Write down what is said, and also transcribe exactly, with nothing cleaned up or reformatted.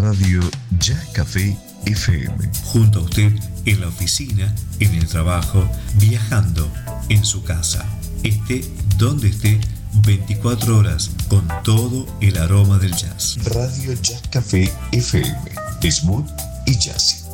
Radio Jazz Café F M. Junto a usted en la oficina, en el trabajo, viajando, en su casa. Esté donde esté, veinticuatro horas con todo el aroma del jazz. Radio Jazz Café F M. Smooth y jazzy.